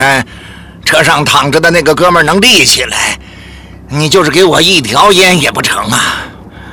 车上躺着的那个哥们儿能立起来，你就是给我一条烟也不成啊。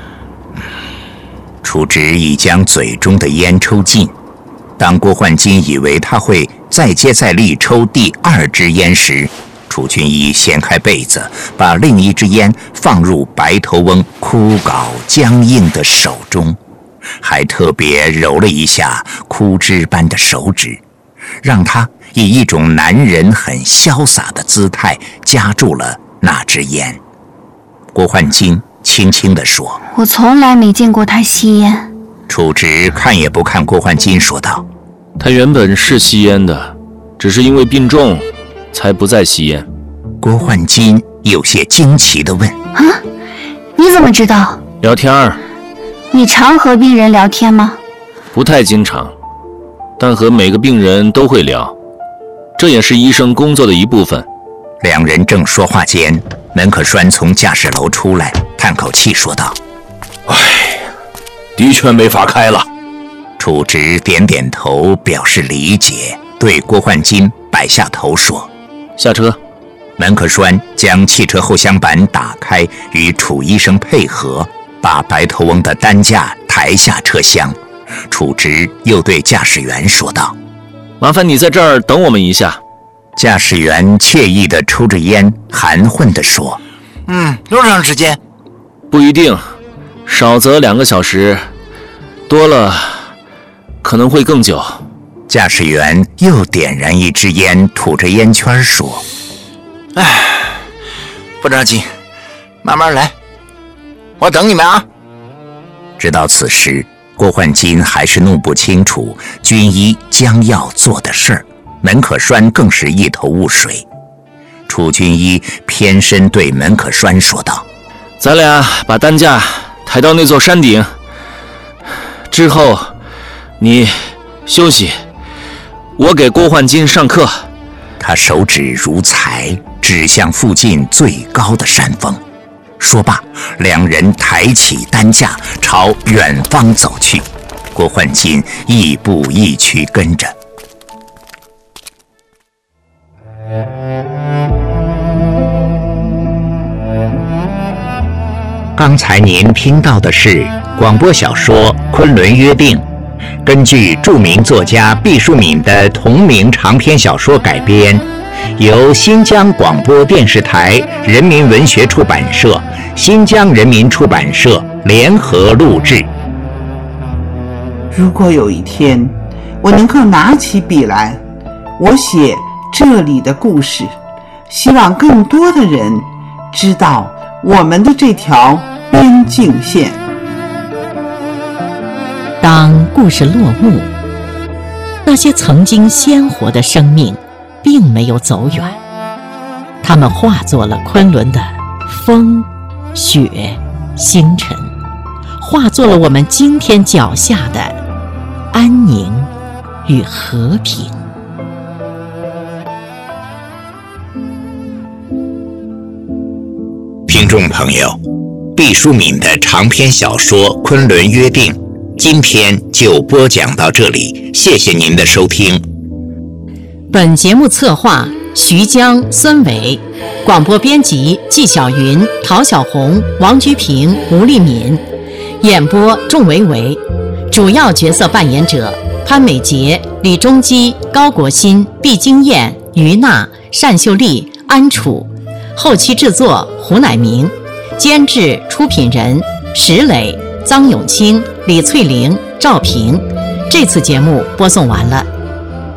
楚直已将嘴中的烟抽尽，当郭焕金以为他会再接再厉抽第2支烟时，楚军医掀开被子，把另一支烟放入白头翁枯槁僵硬的手中，还特别揉了一下枯枝般的手指，让他以一种男人很潇洒的姿态夹住了那支烟。郭焕金轻轻地说：“ 我从来没见过他吸烟。” 楚直看也不看郭焕金，说道：“ 他原本是吸烟的，只是因为病重才不再吸烟。” 郭焕金有些惊奇地问：“ 啊，你怎么知道？” 聊天儿。 你常和病人聊天吗？ 不太经常，但和每个病人都会聊，这也是医生工作的一部分。 两人正说话间，门可栓从驾驶楼出来，叹口气说道：“ 唉，的确没法开了。” 楚直点点头表示理解，对郭焕金摆下头说：“ 下车。” 门可栓将汽车后厢板打开，与楚医生配合，把白头翁的担架抬下车厢。楚直又对驾驶员说道：“ 麻烦你在这儿等我们一下。” 驾驶员惬意地抽着烟，含混地说：“ 多长时间？”“ 不一定，少则2个小时，多了可能会更久。” 驾驶员又点燃一支烟，吐着烟圈说：“ 不着急，慢慢来，我等你们啊。” 直到此时，郭焕金还是弄不清楚军医将要做的事儿，门可栓更是一头雾水。楚军医偏身对门可栓说道：“ 咱俩把担架抬到那座山顶，之后你休息，我给郭焕金上课。” 他手指如裁，指向附近最高的山峰。说罢，两人抬起担架朝远方走去。郭焕金亦步亦趋跟着。刚才您听到的是广播小说《昆仑约定》，根据著名作家毕淑敏的同名长篇小说改编，由新疆广播电视台人民文学出版社、新疆人民出版社联合录制。 如果有一天我能够拿起笔来，我写这里的故事，希望更多的人知道我们的这条边境线。 当故事落幕，那些曾经鲜活的生命并没有走远，它们化作了昆仑的风、雪、星辰，化作了我们今天脚下的安宁与和平。 听众朋友，毕淑敏的长篇小说《昆仑约定》今天就播讲到这里，谢谢您的收听。 本节目策划徐江、孙伟，广播编辑纪晓云、陶小红、王菊平、吴丽敏，演播仲维维，主要角色扮演者潘美杰、李中基、高国新、毕金燕、于娜、单秀丽、安楚，后期制作胡乃明，监制出品人石磊、臧永清、李翠玲、赵平。这次节目播送完了。